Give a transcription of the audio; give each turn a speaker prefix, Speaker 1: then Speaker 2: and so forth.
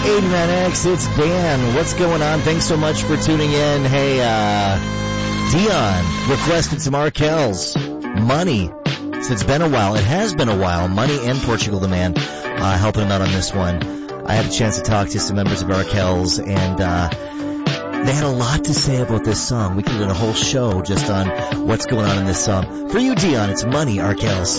Speaker 1: 89X, it's Dan. What's going on? Thanks so much for tuning in. Hey, Dion requested some Arkells. Money. So it's been a while. It has been a while. Money and Portugal the Man helping him out on this one. I had a chance to talk to some members of Arkells, and they had a lot to say about this song. We could have done a whole show just on what's going on in this song. For you, Dion, it's Money, Arkells.